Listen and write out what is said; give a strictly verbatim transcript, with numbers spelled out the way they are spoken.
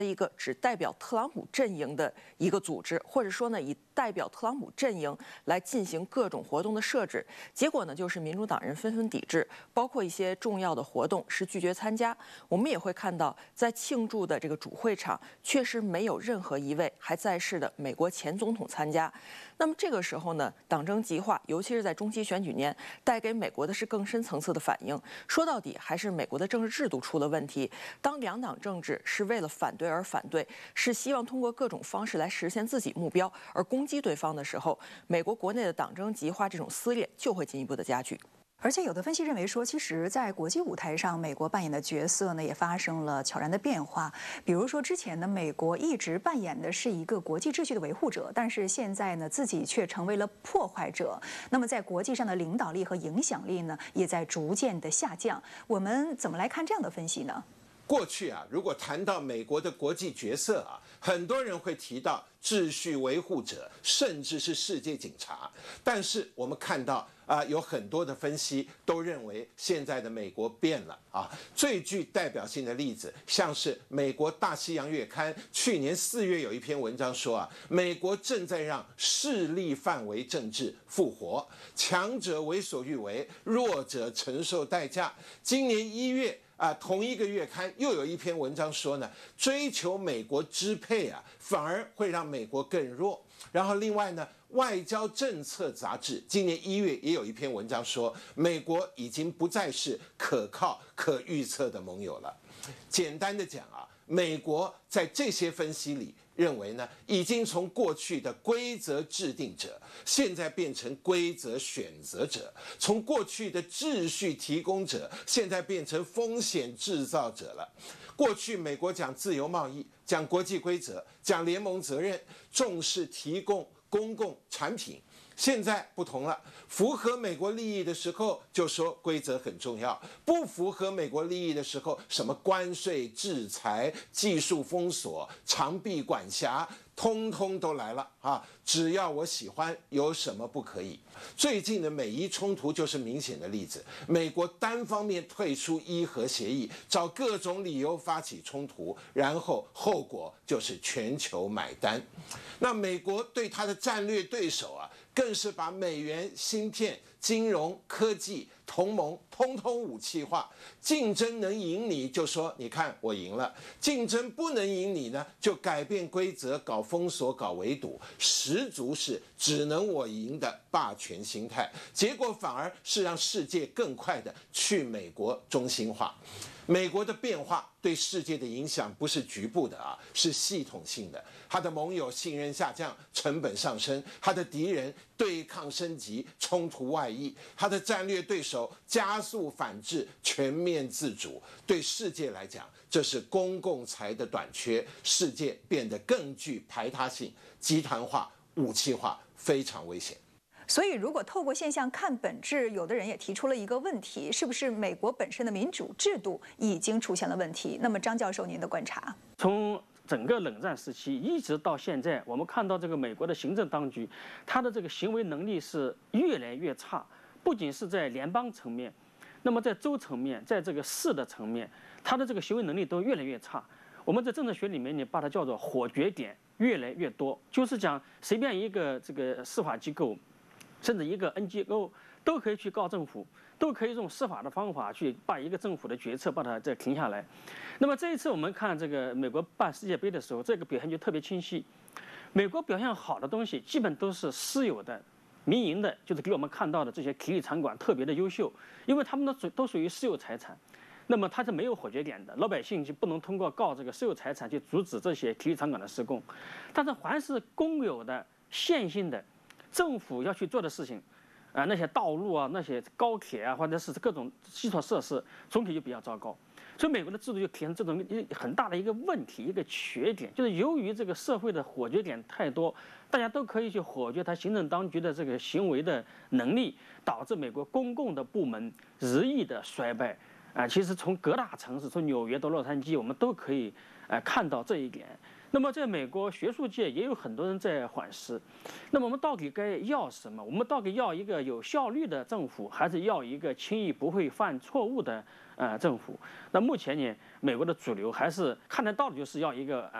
一个只代表特朗普阵营的一个组织，或者说呢，以代表特朗普阵营来进行各种活动的设置。结果呢，就是民主党人纷纷抵制，包括一些重要的活动是拒绝参加。我们也会看到，在庆祝的这个主会场，确实没有任何一位还在世的美国前总统参加。那么这个时候呢，党争极化，尤其是在中期选举年，带给美国的是更深层次的反应。说到底，还是美国的政治制度出了问题。当两党政治是为了反对而反对，是希望通过各种方式来实现自己目标而攻击对方的时候，美国国内的党争极化这种撕裂就会进一步的加剧。 而且有的分析认为说，其实，在国际舞台上，美国扮演的角色呢，也发生了悄然的变化。比如说，之前呢，美国一直扮演的是一个国际秩序的维护者，但是现在呢，自己却成为了破坏者。那么，在国际上的领导力和影响力呢，也在逐渐的下降。我们怎么来看这样的分析呢？ 过去啊，如果谈到美国的国际角色啊，很多人会提到秩序维护者，甚至是世界警察。但是我们看到啊，有很多的分析都认为现在的美国变了啊。最具代表性的例子，像是美国大西洋月刊去年四月有一篇文章说啊，美国正在让势力范围政治复活，强者为所欲为，弱者承受代价。今年一月。啊，同一个月刊又有一篇文章说呢，追求美国支配啊，反而会让美国更弱。然后另外呢，外交政策杂志今年一月也有一篇文章说，美国已经不再是可靠、可预测的盟友了。简单的讲啊，美国在这些分析里认为呢，已经从过去的规则制定者，现在变成规则选择者；从过去的秩序提供者，现在变成风险制造者了。过去美国讲自由贸易，讲国际规则，讲联盟责任，重视提供公共产品。现在不同了，符合美国利益的时候就说规则很重要，不符合美国利益的时候，什么关税、制裁、技术封锁、长臂管辖，通通都来了啊！只要我喜欢，有什么不可以？最近的美伊冲突就是明显的例子，美国单方面退出伊核协议，找各种理由发起冲突，然后后果就是全球买单。那美国对他的战略对手啊，更是把美元、芯片、金融、科技、同盟通通武器化。竞争能赢你就说你看我赢了，竞争不能赢你呢，就改变规则，搞封锁，搞围堵，十足是只能我赢的霸权心态。结果反而是让世界更快的去美国中心化。美国的变化对世界的影响不是局部的啊，是系统性的。他的盟友信任下降，成本上升；他的敌人对抗升级，冲突外溢；他的战略对手加速反制，全面自主。对世界来讲，这是公共财的短缺，世界变得更具排他性、集团化、武器化，非常危险。 所以，如果透过现象看本质，有的人也提出了一个问题：是不是美国本身的民主制度已经出现了问题？那么，张教授，您的观察？ 从整个冷战时期一直到现在，我们看到这个美国的行政当局，它的这个行为能力是越来越差，不仅是在联邦层面，那么在州层面，在这个市的层面，它的这个行为能力都越来越差。我们在政治学里面，你把它叫做火决点越来越多，就是讲随便一个这个司法机构。甚至一个 N G O 都可以去告政府，都可以用司法的方法去把一个政府的决策把它再停下来。那么这一次我们看这个美国办世界杯的时候，这个表现就特别清晰。美国表现好的东西基本都是私有的、民营的，就是给我们看到的这些体育场馆特别的优秀，因为他们的都属于私有财产。那么它是没有火决点的，老百姓就不能通过告这个私有财产去阻止这些体育场馆的施工。但是凡是公有的、现行的。政府要去做的事情，啊、呃，那些道路啊，那些高铁啊，或者是各种基础设施，总体就比较糟糕。所以美国的制度就体现这种很大的一个问题，一个缺点，就是由于这个社会的火决点太多，大家都可以去火决他行政当局的这个行为的能力，导致美国公共的部门日益的衰败。啊、呃，其实从各大城市，从纽约到洛杉矶，我们都可以呃看到这一点。 那么在美国学术界也有很多人在反思，那么我们到底该要什么？我们到底要一个有效率的政府，还是要一个轻易不会犯错误的呃政府？那目前呢，美国的主流还是看得到的就是要一个呃。